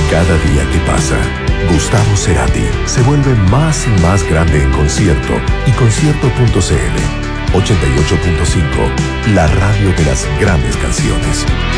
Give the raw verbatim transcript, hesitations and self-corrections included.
Cada día que pasa, Gustavo Cerati se vuelve más y más grande en concierto y concierto punto c l ochenta y ocho punto cinco, la radio de las grandes canciones.